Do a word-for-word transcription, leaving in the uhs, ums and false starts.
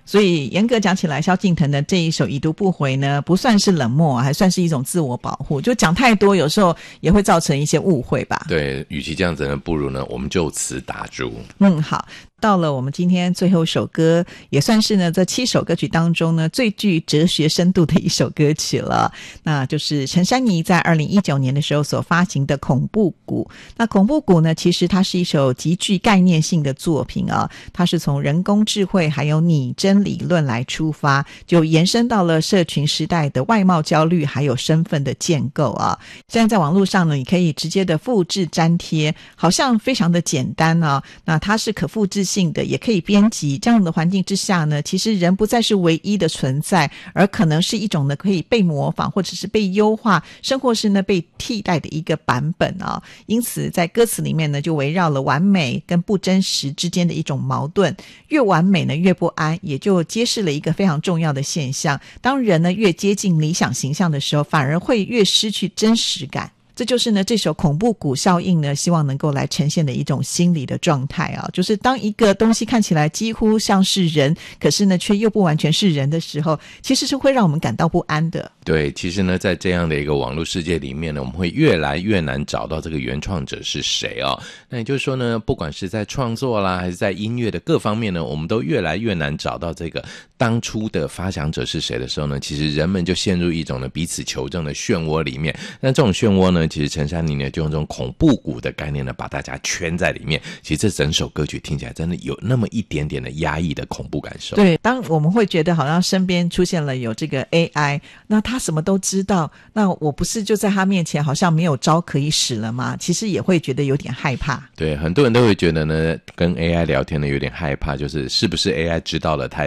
所以严格讲起来，萧敬腾的这一首已读不回呢，不算是冷漠，还算是一种自我保护，就讲太多有时候也会造成一些误会吧。 对，与其这样子呢，不如呢我们就此打住。 嗯，好，到了我们今天最后一首歌，也算是呢这七首歌曲当中呢最具哲学深度的一首歌曲了，那就是陈珊妮在二零一九年的时候所发行的恐怖谷。那恐怖谷呢，其实它是一首极具概念性的作品啊，它是从人工智慧还有拟真理论来出发，就延伸到了社群时代的外貌焦虑还有身份的建构啊。现在在网络上呢，你可以直接的复制粘贴，好像非常的简单啊。那它是可复制性的，也可以编辑。这样的环境之下呢，其实人不再是唯一的存在，而可能是一种呢可以被模仿或者是被优化，甚或是呢被替代的一个版本啊。因此在歌词里面呢，就围绕了完美跟不真实之间的一种矛盾，越完美呢越不安，也就揭示了一个非常重要的现象，当人呢越接近理想形象的时候，反而会越失去真实感。这就是呢这首恐怖谷效应呢希望能够来呈现的一种心理的状态啊，就是当一个东西看起来几乎像是人，可是呢却又不完全是人的时候，其实是会让我们感到不安的。 对，其实呢在这样的一个网络世界里面呢，我们会越来越难找到这个原创者是谁哦。那也就是说呢，不管是在创作啦还是在音乐的各方面呢，我们都越来越难找到这个当初的发想者是谁的时候呢，其实人们就陷入一种呢彼此求证的漩涡里面。那这种漩涡呢，其实陈珊妮呢就用这种恐怖谷的概念呢把大家圈在里面。其实这整首歌曲听起来真的有那么一点点的压抑的恐怖感受。 对，当我们会觉得好像身边出现了有这个 A I， 那他什么都知道，那我不是就在他面前好像没有招可以使了吗？其实也会觉得有点害怕。 对，很多人都会觉得呢跟 A I 聊天呢有点害怕，就是是不是 A I 知道了太